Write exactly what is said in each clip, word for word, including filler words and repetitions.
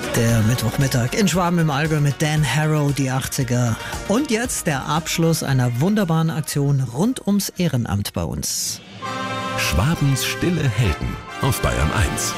Der Mittwochmittag in Schwaben im Allgäu mit Dan Harrow, die achtziger. Und jetzt der Abschluss einer wunderbaren Aktion rund ums Ehrenamt bei uns. Schwabens stille Helden auf Bayern eins.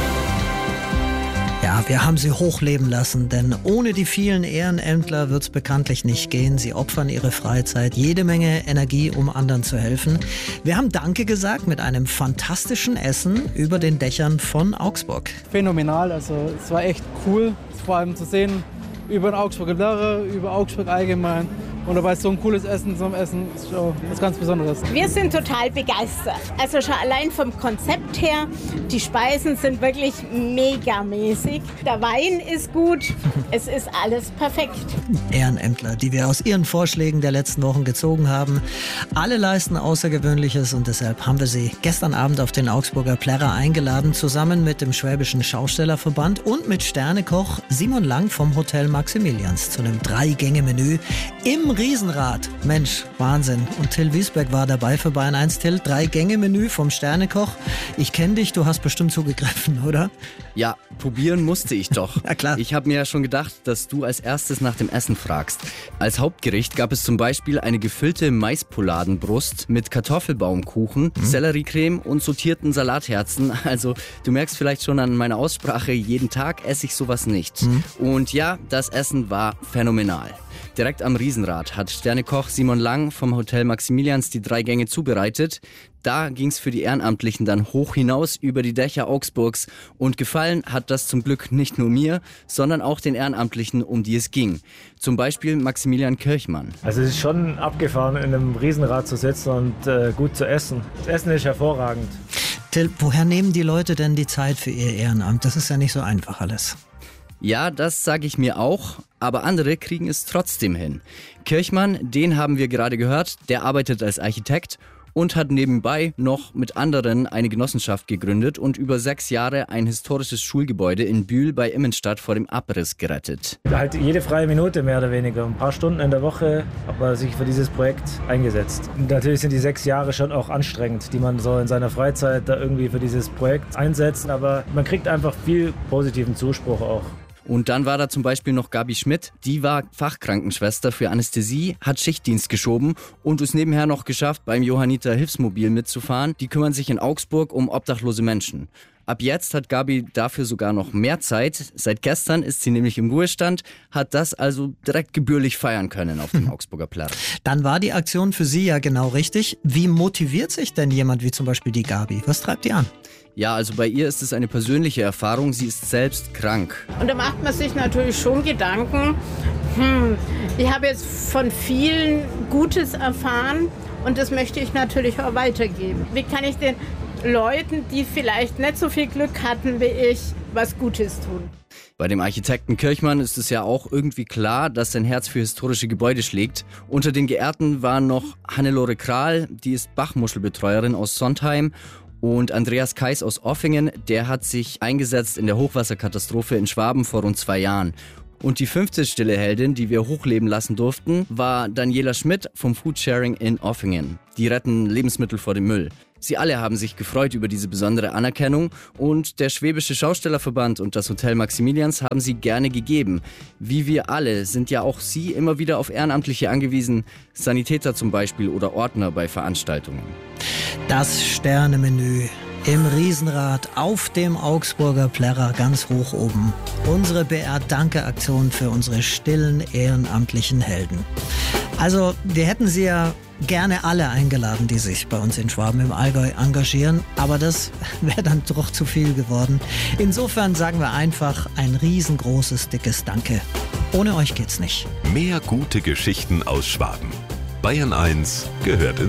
Ja, wir haben sie hochleben lassen, denn ohne die vielen Ehrenämtler wird es bekanntlich nicht gehen. Sie opfern ihre Freizeit, jede Menge Energie, um anderen zu helfen. Wir haben Danke gesagt mit einem fantastischen Essen über den Dächern von Augsburg. Phänomenal, also es war echt cool, vor allem zu sehen über den Augsburger Lehrer, über Augsburg allgemein. Und dabei so ein cooles Essen zum Essen ist schon was ganz Besonderes. Wir sind total begeistert. Also schon allein vom Konzept her, die Speisen sind wirklich megamäßig. Der Wein ist gut, es ist alles perfekt. Ehrenämtler, die wir aus ihren Vorschlägen der letzten Wochen gezogen haben. Alle leisten Außergewöhnliches und deshalb haben wir sie gestern Abend auf den Augsburger Plärrer eingeladen, zusammen mit dem Schwäbischen Schaustellerverband und mit Sternekoch Simon Lang vom Hotel Maximilians zu einem Drei-Gänge-Menü im Riesenrad. Mensch, Wahnsinn. Und Till Wiesberg war dabei für Bayern eins. Till, Drei-Gänge-Menü vom Sternekoch. Ich kenne dich, du hast bestimmt zugegriffen, oder? Ja, probieren musste ich doch. Ja, klar. Ich habe mir ja schon gedacht, dass du als erstes nach dem Essen fragst. Als Hauptgericht gab es zum Beispiel eine gefüllte Maispoladenbrust mit Kartoffelbaumkuchen, mhm. Selleriecreme und sortierten Salatherzen. Also du merkst vielleicht schon an meiner Aussprache, jeden Tag esse ich sowas nicht. Mhm. Und ja, das Essen war phänomenal. Direkt am Riesenrad hat Sternekoch Simon Lang vom Hotel Maximilians die drei Gänge zubereitet. Da ging es für die Ehrenamtlichen dann hoch hinaus über die Dächer Augsburgs. Und gefallen hat das zum Glück nicht nur mir, sondern auch den Ehrenamtlichen, um die es ging. Zum Beispiel Maximilian Kirchmann. Also es ist schon abgefahren, in einem Riesenrad zu sitzen und äh, gut zu essen. Das Essen ist hervorragend. Till, woher nehmen die Leute denn die Zeit für ihr Ehrenamt? Das ist ja nicht so einfach alles. Ja, das sage ich mir auch, aber andere kriegen es trotzdem hin. Kirchmann, den haben wir gerade gehört, der arbeitet als Architekt und hat nebenbei noch mit anderen eine Genossenschaft gegründet und über sechs Jahre ein historisches Schulgebäude in Bühl bei Immenstadt vor dem Abriss gerettet. Halt jede freie Minute mehr oder weniger, ein paar Stunden in der Woche hat man sich für dieses Projekt eingesetzt. Und natürlich sind die sechs Jahre schon auch anstrengend, die man so in seiner Freizeit da irgendwie für dieses Projekt einsetzt, aber man kriegt einfach viel positiven Zuspruch auch. Und dann war da zum Beispiel noch Gabi Schmidt, die war Fachkrankenschwester für Anästhesie, hat Schichtdienst geschoben und es nebenher noch geschafft, beim Johanniter Hilfsmobil mitzufahren. Die kümmern sich in Augsburg um obdachlose Menschen. Ab jetzt hat Gabi dafür sogar noch mehr Zeit. Seit gestern ist sie nämlich im Ruhestand, hat das also direkt gebührlich feiern können auf dem Augsburger Platz. Dann war die Aktion für Sie ja genau richtig. Wie motiviert sich denn jemand wie zum Beispiel die Gabi? Was treibt die an? Ja, also bei ihr ist es eine persönliche Erfahrung. Sie ist selbst krank. Und da macht man sich natürlich schon Gedanken, hm, ich habe jetzt von vielen Gutes erfahren und das möchte ich natürlich auch weitergeben. Wie kann ich den Leuten, die vielleicht nicht so viel Glück hatten wie ich, was Gutes tun? Bei dem Architekten Kirchmann ist es ja auch irgendwie klar, dass sein Herz für historische Gebäude schlägt. Unter den Geehrten waren noch Hannelore Kral, die ist Bachmuschelbetreuerin aus Sontheim, und Andreas Kais aus Offingen, der hat sich eingesetzt in der Hochwasserkatastrophe in Schwaben vor rund zwei Jahren. Und die fünfte stille Heldin, die wir hochleben lassen durften, war Daniela Schmidt vom Foodsharing in Offingen. Die retten Lebensmittel vor dem Müll. Sie alle haben sich gefreut über diese besondere Anerkennung und der Schwäbische Schaustellerverband und das Hotel Maximilians haben sie gerne gegeben. Wie wir alle sind ja auch Sie immer wieder auf Ehrenamtliche angewiesen, Sanitäter zum Beispiel oder Ordner bei Veranstaltungen. Das Sternemenü im Riesenrad auf dem Augsburger Plärrer ganz hoch oben. Unsere B R-Danke-Aktion für unsere stillen ehrenamtlichen Helden. Also wir hätten Sie ja gerne alle eingeladen, die sich bei uns in Schwaben im Allgäu engagieren, aber das wäre dann doch zu viel geworden. Insofern sagen wir einfach ein riesengroßes, dickes Danke. Ohne euch geht's nicht. Mehr gute Geschichten aus Schwaben. Bayern eins gehört ins